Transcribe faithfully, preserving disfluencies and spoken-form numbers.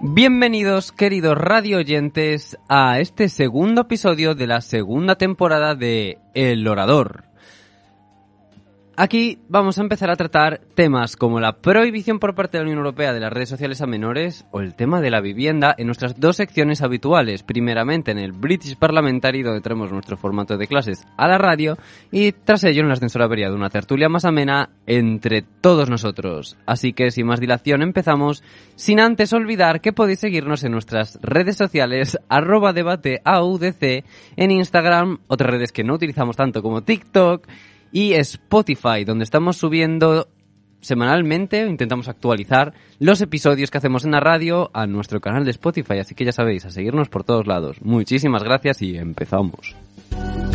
Bienvenidos, queridos radio oyentes, a este segundo episodio de la segunda temporada de El Orador. Aquí vamos a empezar a tratar temas como la prohibición por parte de la Unión Europea de las redes sociales a menores o el tema de la vivienda en nuestras dos secciones habituales. Primeramente en el British Parliamentary, donde traemos nuestro formato de clases a la radio, y tras ello en la ascensor avería de una tertulia más amena entre todos nosotros. Así que sin más dilación empezamos, sin antes olvidar que podéis seguirnos en nuestras redes sociales arroba debate A U D C, en Instagram, otras redes que no utilizamos tanto como TikTok, y Spotify, donde estamos subiendo semanalmente, intentamos actualizar los episodios que hacemos en la radio a nuestro canal de Spotify, así que ya sabéis, a seguirnos por todos lados. Muchísimas gracias y empezamos.